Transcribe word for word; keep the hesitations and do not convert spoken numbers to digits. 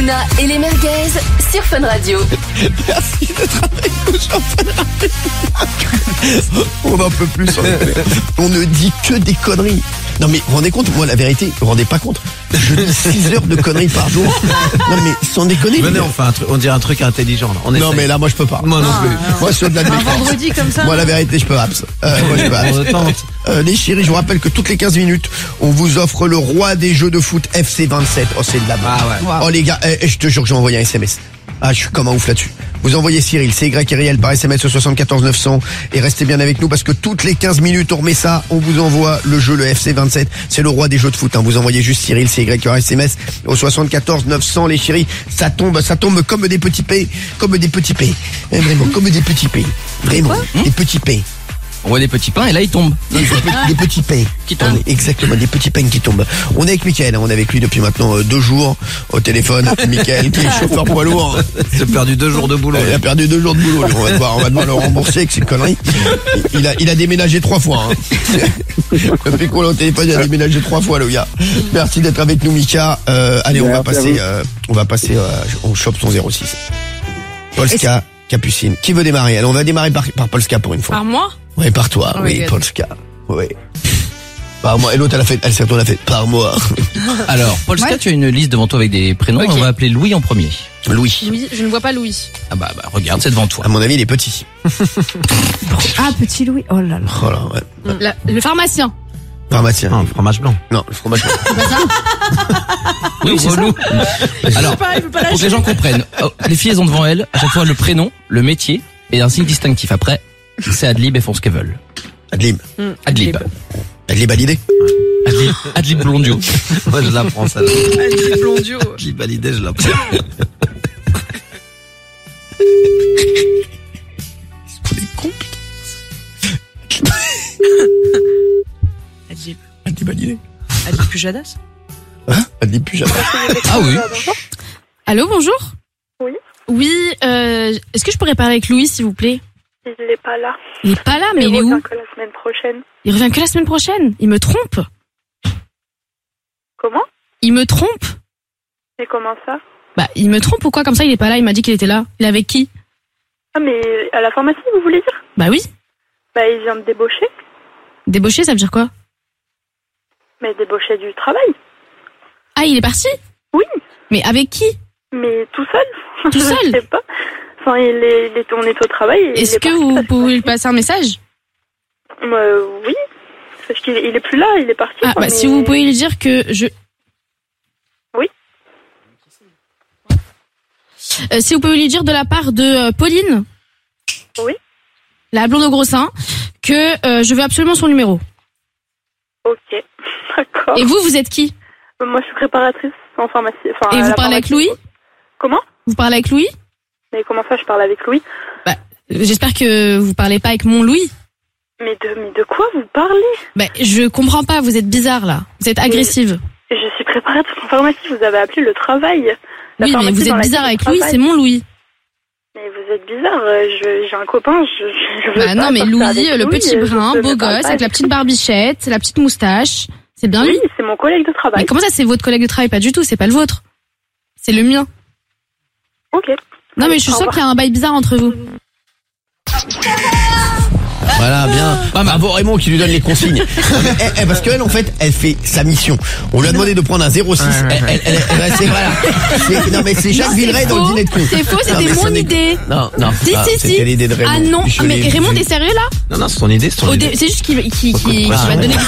Elena et les merguez sur Fun Radio. Merci d'être avec nous sur Fun Radio. On n'en peut plus. On ne dit que des conneries. Non mais vous vous rendez compte, moi la vérité, vous vous rendez pas compte, je dis six heures de conneries par jour. Non mais sans déconner. Venez, on fait un truc, on dirait un truc intelligent là. On non essaye. Mais là moi je peux pas. Moi non Ah, plus. non. Moi c'est de la Un défense. vendredi comme ça. Moi la vérité je peux abs. Euh, moi je peux abs. On tente. Euh, les chéris, je vous rappelle que toutes les quinze minutes, on vous offre le roi des jeux de foot F C vingt-sept. Oh c'est de la merde. Ah ouais. Wow. Oh les gars, eh, je te jure que j'ai envoyé un S M S. Ah, je suis comme un ouf là-dessus. Vous envoyez Cyril, C Y R I L par S M S au soixante-quatorze neuf cents et restez bien avec nous parce que toutes les quinze minutes on remet ça, on vous envoie le jeu, le F C vingt-sept. C'est le roi des jeux de foot, hein. Vous envoyez juste Cyril, C Y R S M S au soixante-quatorze neuf cents les chéris. Ça tombe, ça tombe comme des petits P, comme des petits P. Eh, vraiment, comme des petits P. Vraiment, des petits P. On voit des petits pains et là ils tombent. Des, des petits pains Qui tombent. On est- Exactement, des petits pains qui tombent. On est avec Mickaël, hein, on est avec lui depuis maintenant euh, deux jours au téléphone. Mickaël qui est chauffeur poids lourd. J'ai perdu deux jours de boulot. Il a perdu deux jours de boulot. lui. On va devoir, on va devoir le rembourser avec ses conneries. Il a, il a déménagé trois fois. Hein. Depuis qu'on l'a au téléphone, il a déménagé trois fois le gars. Merci d'être avec nous, Mika. Euh, allez, on va passer, euh, on va passer, euh, on chope son zéro six. Polska, Capucine. Qui veut démarrer? Allez, on va démarrer par, par Polska pour une fois. Par moi? Ouais, par toi, Oh oui, my God. Polska. Oui. Par moi. Et l'autre, elle a fait, elle s'est retournée, elle a fait, par moi. Alors, Polska, Ouais. tu as une liste devant toi avec des prénoms. Ok. On va appeler Louis en premier. Louis. Louis, je ne vois pas Louis. Ah bah, bah regarde, c'est devant toi. À mon avis, il est petit. Ah, petit Louis. Oh là là. Oh là, ouais. La- le pharmacien. Pharmacien. Non, fromage blanc. Non, le fromage. Oui, c'est relou. Alors, pas, il veut pas pour que les gens comprennent, oh, les filles elles ont devant elles à chaque fois le prénom, le métier et un signe distinctif. Après, c'est Adlib et font ce qu'elles veulent. Adlib. Adlib. Adlib à l'idée. Adlib, Adlib Blondio. Moi je la prends ça. Adlib Blondio. J'ai validé, je la prends. On est con. Adlib. Adlib à l'idée. Adlib Pujadas. Hein? Adlib plus jamais. Ah oui. Allô, bonjour. Oui. Oui, euh, est-ce que je pourrais parler avec Louis, s'il vous plaît? Il n'est pas là. Il est pas là, mais il, est revient où? que la semaine prochaine. Il revient que la semaine prochaine. Il me trompe. Comment? Il me trompe. Et comment ça? Bah, il me trompe ou quoi? Comme ça, il est pas là. Il m'a dit qu'il était là. Il est avec qui? Ah, mais à la pharmacie, vous voulez dire? Bah oui. Bah, il vient de débaucher. Débauché, ça veut dire quoi? Mais débaucher du travail. Ah, il est parti? Oui. Mais avec qui? Mais tout seul. Tout seul? Je sais pas. Enfin, il est, il est, on est au travail. et il Est-ce est que parti vous la pouvez semaine lui passer un message? prochaine. Euh, oui. Parce qu'il il est plus là, il est parti. Ah, quoi, bah, mais- si vous pouvez lui dire que je... Oui. Euh, si vous pouvez lui dire de la part de euh, Pauline. Oui. La blonde au gros sein, que euh, je veux absolument son numéro. Ok. D'accord. Et vous, vous êtes qui? Moi, je suis préparatrice en pharmacie. Enfin, Et à vous la parlez avec pharmacie. Louis? Comment? Vous parlez avec Louis? Mais comment ça, je parle avec Louis? Bah, euh, j'espère que vous parlez pas avec mon Louis. Mais de, mais de quoi vous parlez? Bah, je comprends pas, vous êtes bizarre là. Vous êtes agressive. Je suis préparatrice en pharmacie, vous avez appelé le travail. La Oui, mais pharmacie vous dans êtes laquelle bizarre je avec Louis, travaille. c'est mon Louis. Mais vous êtes bizarre, euh, je- j'ai un copain, je, je veux Bah pas non, mais sortir Louis, avec le Louis, petit euh, brun, je ne beau parle gosse, pas avec la petite barbichette, la petite moustache. C'est bien lui. Oui, c'est mon collègue de travail. Mais comment ça, c'est votre collègue de travail? Pas du tout, c'est pas le vôtre. C'est le mien. Ok. Non, mais je suis Au sûre revoir. qu'il y a un bail bizarre entre vous. Voilà, bien. Bravo Raymond qui lui donne les consignes. Non, mais, eh, eh, parce qu'elle, en fait, elle fait sa mission. On lui a demandé de prendre un zéro six. Elle, elle, elle, elle- c'est voilà. C'est- Non mais c'est Jacques Non, Villeray c'est dans le faux. dîner de con. C'est faux, Non, c'était mais mon ça n'est- idée. Non, non. Si, ah, si, c'était si. l'idée de Raymond. Ah non, Je mais l'ai Raymond, vu. t'es sérieux là? Non, non, c'est son idée, c'est son Au idée. dé- C'est juste qu'il qui, qui, qui Ah, va ouais. donner des